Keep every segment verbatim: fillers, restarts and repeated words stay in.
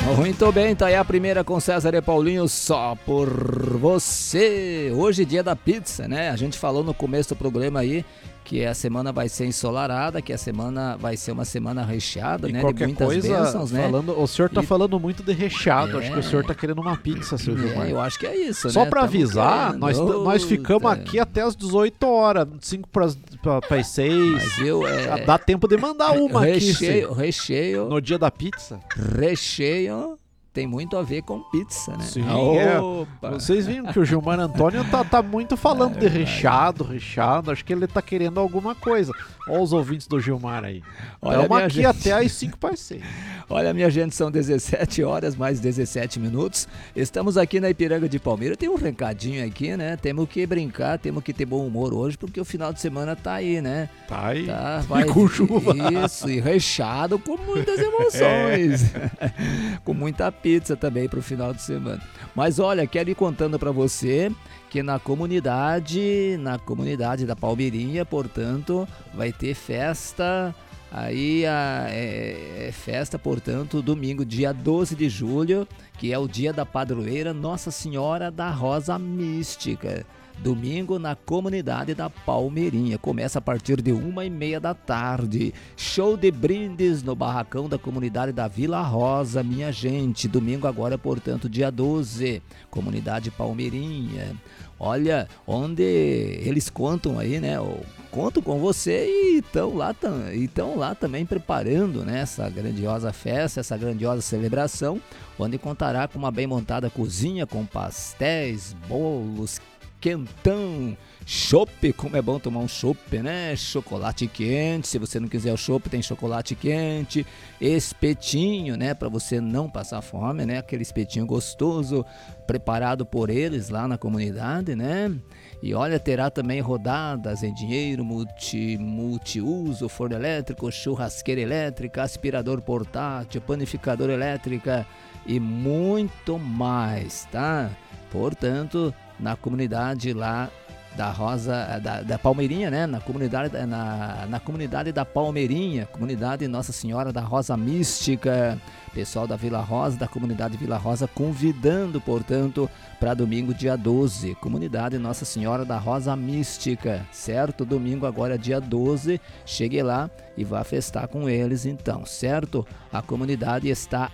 Muito bem, tá aí a primeira com César e Paulinho, só por você. Hoje é dia da pizza, né? A gente falou no começo do programa aí que a semana vai ser ensolarada, que a semana vai ser uma semana recheada, e né? Qualquer De muitas coisa, bênçãos, né? falando, o senhor tá E... falando muito de recheado, é... acho que o senhor tá querendo uma pizza, seu Gilmar. É, eu acho que é isso, Só né? pra Tamo avisar, querendo. nós, nós ficamos aqui até as dezoito horas, cinco para as seis. Mas eu, é... Dá tempo de mandar uma recheio, aqui. Recheio, no dia da pizza. Recheio tem muito a ver com pizza, né? Sim, Opa. é. Vocês viram que o Gilmar Antônio tá, tá muito falando é de recheado, recheado. Acho que ele tá querendo alguma coisa. Olha os ouvintes do Gilmar aí. Estamos aqui gente. até as cinco para as seis. Olha, minha gente, são dezessete horas, mais dezessete minutos. Estamos aqui na Ipiranga de Palmeira. Tem um recadinho aqui, né? Temos que brincar, temos que ter bom humor hoje, porque o final de semana tá aí, né? Tá aí. Tá, vai... E com chuva. Isso, e recheado com muitas emoções. É. Com muita pizza também pro final de semana. Mas olha, quero ir contando para você que na comunidade, na comunidade da Palmeirinha, portanto, vai ter festa. Aí a, é, é festa, portanto, domingo, dia doze de julho, que é o dia da padroeira Nossa Senhora da Rosa Mística. Domingo na comunidade da Palmeirinha. Começa a partir de uma e meia da tarde. Show de brindes no barracão da comunidade da Vila Rosa, minha gente. Domingo agora, portanto, dia doze. Comunidade Palmeirinha. Olha, onde eles contam aí, né? Conto com você e estão lá, estão lá também preparando, né, essa grandiosa festa, essa grandiosa celebração, onde contará com uma bem montada cozinha com pastéis, bolos, quentão, chopp, como é bom tomar um chopp, né? Chocolate quente, se você não quiser o chopp, tem chocolate quente, espetinho, né? Para você não passar fome, né? Aquele espetinho gostoso, preparado por eles lá na comunidade, né? E olha, terá também rodadas em dinheiro, multi, multiuso, forno elétrico, churrasqueira elétrica, aspirador portátil, panificador elétrica e muito mais, tá? Portanto, na comunidade lá da Rosa, da, da Palmeirinha, né? Na comunidade, na, na comunidade da Palmeirinha, comunidade Nossa Senhora da Rosa Mística, pessoal da Vila Rosa, da comunidade Vila Rosa, convidando, portanto, para domingo, dia doze, comunidade Nossa Senhora da Rosa Mística, certo? Domingo agora, dia doze, chegue lá e vá festar com eles, então, certo? A comunidade está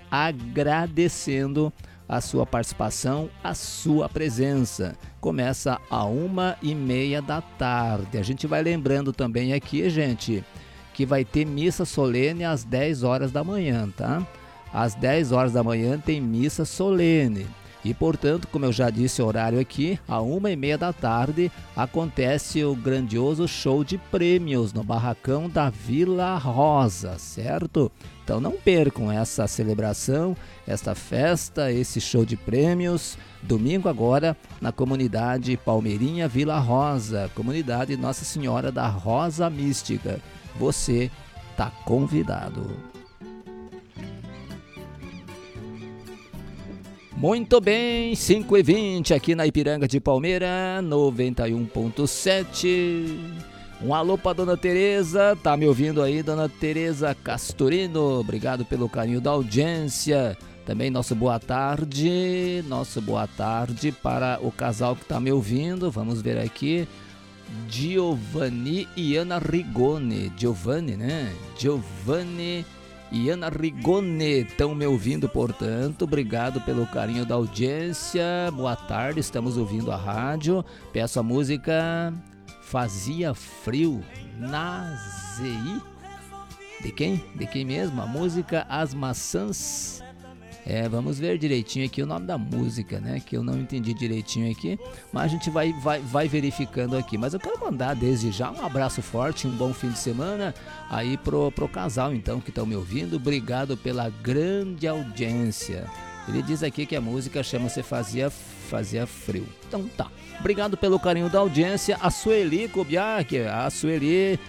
agradecendo a sua participação, a sua presença. Começa a uma e meia da tarde. A gente vai lembrando também aqui, gente, que vai ter missa solene às dez horas da manhã, tá? Às dez horas da manhã tem missa solene. E, portanto, como eu já disse o horário aqui, a uma e meia da tarde acontece o grandioso show de prêmios no barracão da Vila Rosa, certo? Então não percam essa celebração, esta festa, esse show de prêmios, domingo agora na comunidade Palmeirinha Vila Rosa, comunidade Nossa Senhora da Rosa Mística. Você está convidado. Muito bem, cinco e vinte aqui na Ipiranga de Palmeira, noventa e um ponto sete. Um alô pra Dona Tereza, tá me ouvindo aí, Dona Tereza Castorino? Obrigado pelo carinho da audiência. Também nosso boa tarde, nosso boa tarde para o casal que tá me ouvindo. Vamos ver aqui, Giovanni e Ana Rigoni. Giovanni, né? Giovanni e Ana Rigoni estão me ouvindo, portanto, obrigado pelo carinho da audiência, boa tarde, estamos ouvindo a rádio, peço a música Fazia Frio, na Z I, de quem? De quem mesmo? A música As Maçãs, é, vamos ver direitinho aqui o nome da música, né, que eu não entendi direitinho aqui, mas a gente vai, vai, vai verificando aqui, mas eu quero mandar desde já um abraço forte, um bom fim de semana aí pro, pro casal então que estão me ouvindo, obrigado pela grande audiência. Ele diz aqui que a música chama-se Fazia, Fazia Frio, então tá, obrigado pelo carinho da audiência. A Sueli Kubiak, a Sueli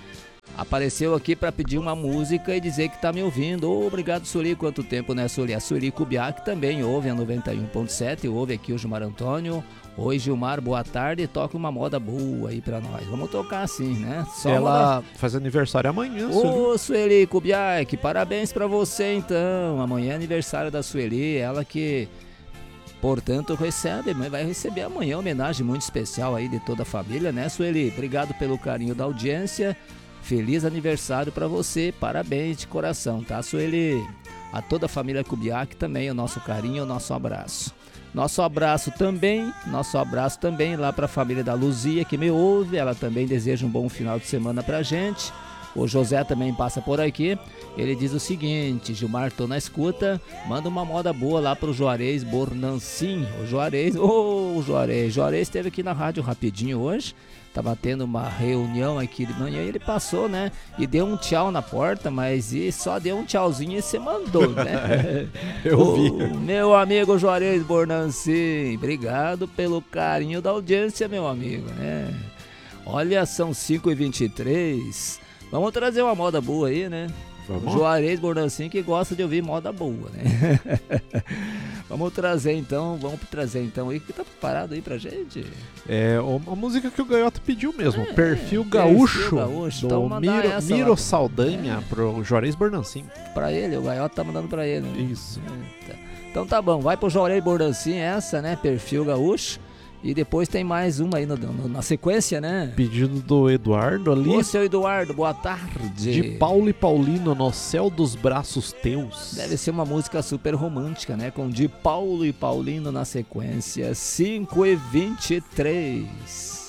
Apareceu aqui para pedir uma música e dizer que tá me ouvindo. Oh, obrigado, Sueli. Quanto tempo, né, Sueli? A Sueli Kubiak também ouve a noventa e um ponto sete, ouve aqui o Gilmar Antônio. Oi, Gilmar, boa tarde. Toca uma moda boa aí pra nós. Vamos tocar assim, né? Só ela moda... faz aniversário amanhã, Sueli. Ô, Sueli Kubiak, parabéns pra você, então. Amanhã é aniversário da Sueli. Ela que, portanto, recebe, vai receber amanhã uma homenagem muito especial aí de toda a família, né, Sueli? Obrigado pelo carinho da audiência. Feliz aniversário pra você. Parabéns de coração, tá, Sueli? A toda a família Kubiak também, o nosso carinho, o nosso abraço. Nosso abraço também, nosso abraço também lá para a família da Luzia que me ouve, ela também deseja um bom final de semana pra gente. O José também passa por aqui, ele diz o seguinte: Gilmar, tô na escuta, manda uma moda boa lá pro Juarez Bornancin. O Juarez, ô oh, Juarez, Juarez esteve aqui na rádio rapidinho hoje, tava tendo uma reunião aqui de manhã e ele passou, né, e deu um tchau na porta, mas e só deu um tchauzinho e você mandou, né? Eu vi. O meu amigo Juarez Bornancin, obrigado pelo carinho da audiência, meu amigo, né? Olha, são cinco e vinte e três. Vamos trazer uma moda boa aí, né? Vamos. O Juarez Bornancin que gosta de ouvir moda boa, né? Vamos trazer então, vamos trazer então aí, que tá preparado aí pra gente? É, a música que o Gaiota pediu mesmo, é, Perfil é, Gaúcho, Perfil Gaúcho. do Então, Miro, essa Miro lá. Saldanha, é. pro Juarez Bornancin. Pra ele, o Gaiota tá mandando pra ele, né? Isso. Eita. Então tá bom, vai pro Juarez Bornancin essa, né? Perfil Gaúcho. E depois tem mais uma aí no, no, na sequência, né? Pedido do Eduardo ali. Ô, seu Eduardo, boa tarde. De Paulo e Paulino, No Céu dos Braços Teus. Deve ser uma música super romântica, né? Com De Paulo e Paulino na sequência. cinco e vinte e três.